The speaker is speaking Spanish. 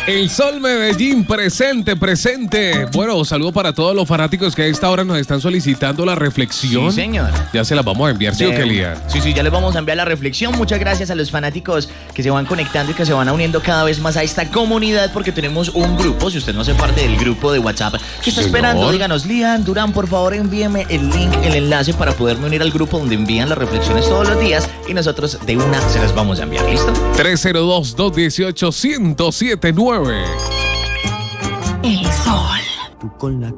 El Sol Medellín, presente. Bueno, saludo para todos los fanáticos que a esta hora nos están solicitando la reflexión. Sí, señor. Ya se las vamos a enviar, ¿sí o qué, Lía? Sí, ya les vamos a enviar la reflexión. Muchas gracias a los fanáticos que se van conectando y que se van uniendo cada vez más a esta comunidad, porque tenemos un grupo. Si usted no hace parte del grupo de WhatsApp que está esperando, díganos, Lian, Durán, por favor envíeme el link, el enlace para poderme unir al grupo donde envían las reflexiones todos los días y nosotros de una se las vamos a enviar. ¿Listo? 302-218-1079. El Sol. Tú con la